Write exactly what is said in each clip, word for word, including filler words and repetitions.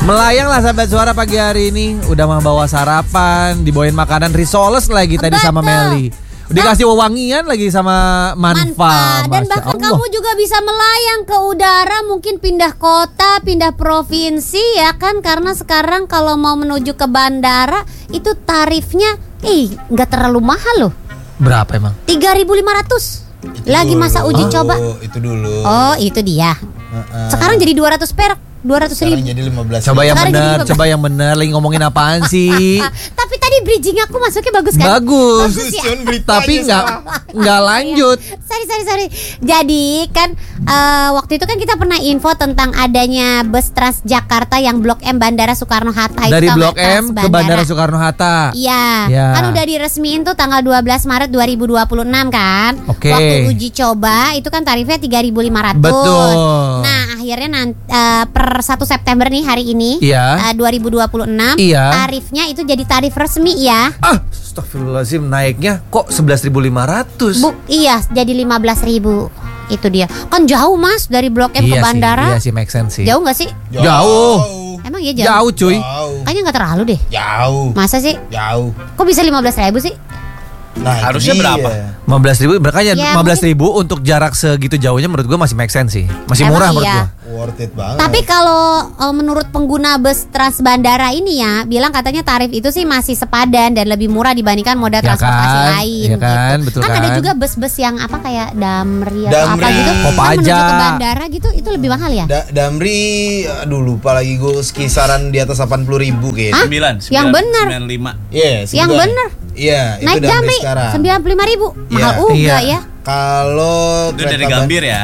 Melayang lah sahabat suara pagi hari ini. Udah membawa sarapan, dibawain makanan risoles lagi tadi sama Meli. Dikasih wewangian lagi sama Manfa. Dan bahkan Allah. Kamu juga bisa melayang ke udara, mungkin pindah kota, pindah provinsi ya kan. Karena sekarang kalau mau menuju ke bandara itu tarifnya ih nggak terlalu mahal loh. Berapa emang? tiga ribu lima ratus. Lagi masa uji oh, coba. Itu dulu. Oh itu dia. Uh-uh. Sekarang jadi dua ratus perak. dua ratus ribu. Jadi lima belas. Coba yang benar, coba yang benar. Lagi ngomongin apaan sih? Tapi tadi bridging aku masuknya bagus kan? Bagus. Bagus ya? Tapi nggak nggak lanjut. Sorry sorry sorry. Jadi kan uh, waktu itu kan kita pernah info tentang adanya bus Transjakarta yang Blok M Bandara Soekarno Hatta. Dari Blok M ke Bandara Soekarno Hatta. Iya. Ya. Kan udah diresmiin tuh tanggal dua belas Maret dua ribu dua puluh enam kan. Oke. Waktu uji coba itu kan tarifnya tiga ribu lima ratus. Betul. Nah akhirnya nanti uh, per satu September nih hari ini iya. uh, dua ribu dua puluh enam iya. tarifnya itu jadi tarif resmi ya. Ah, astagfirullahaladzim, naiknya kok sebelas ribu lima ratus. Bu, iya, jadi lima belas ribu. Itu dia. Kan jauh Mas dari Blok M iya ke bandara. Sih, iya sih, make sense sih. Jauh gak sih? Jauh. Jauh. Emang iya jauh? Jauh cuy. Jauh. Kayaknya gak terlalu deh. Jauh. Masa sih? Jauh. Kok bisa lima belas ribu sih? Nah, harusnya berapa? lima belas ribu, berkanya ya, lima belas ribu untuk jarak segitu jauhnya menurut gue masih make sense sih. Masih emang murah iya. menurut gue. Worth it banget. Tapi kalau uh, menurut pengguna bus Transbandara ini ya, bilang katanya tarif itu sih masih sepadan dan lebih murah dibandingkan moda ya transportasi kan? lain ya kan? gitu. Betul kan, kan? ada juga bus-bus yang apa kayak Damri atau Damri. apa gitu. Kopaja. Kan menuju ke bandara gitu itu lebih mahal ya? Da- Damri, aduh lupa lagi gue, kisaran di atas delapan puluh ribu kayaknya. sembilan, Yang bener. sembilan puluh lima. Yes, Yang itu bener. Iya, naik itu Damri Damri sekarang. sembilan puluh lima ribu. Mahal Iya. juga Iya. ya. Kalau Itu dari Gambir ya?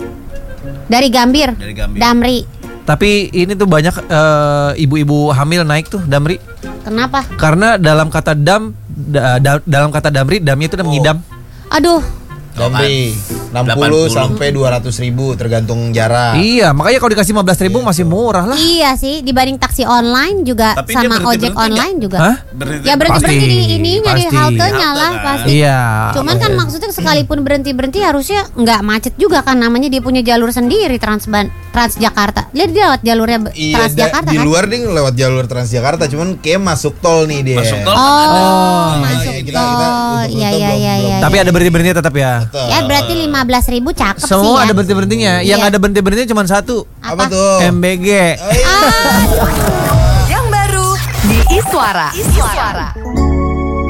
Dari Gambir. Dari Gambir. Damri. Tapi ini tuh banyak uh, ibu-ibu hamil naik tuh Damri. Kenapa? Karena dalam kata dam da, da, dalam kata Damri, damnya itu udah mengidam. Aduh. Damri enam puluh sampai dua ratus ribu tergantung jarak. Iya, makanya kalau dikasih lima belas ribu iya, masih murah lah. Iya sih, dibanding taksi online juga. Tapi sama ojek online juga. Hah? Berhenti. Ya berhenti-berhenti di ininya di haltenya lah pasti. Iya. Cuman kan maksudnya sekalipun berhenti-berhenti harusnya nggak macet juga kan, namanya dia punya jalur sendiri Transban Transjakarta. Lihat dia lewat jalurnya iya, Transjakarta da, kan. Di luar dia lewat jalur Transjakarta, cuman kayak masuk tol nih dia. Masuk tol. Oh, oh masuk iya, kita, tol. kita Iya iya iya iya. Tapi ada berhenti-berhenti tetap ya. Betul. Ya berarti lima belas ribu cakep semua sih ya. Ada berhenti-berhentinya. Yang iya. ada berhenti-berhentinya cuma satu. Apa, Apa tuh? M B G. Oh, iya. Yang baru di Iswara. Iswara.